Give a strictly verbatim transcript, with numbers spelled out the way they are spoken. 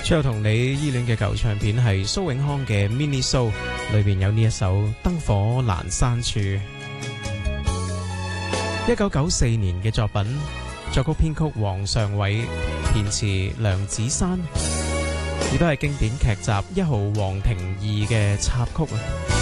最後同你依戀嘅舊唱片係蘇永康嘅 Mini Show， 裏面有呢一首《燈火闌珊處》，一九九四年嘅作品，作曲編曲黃尚偉，填詞梁子珊，亦都係經典劇集《一號皇庭二》嘅插曲啊！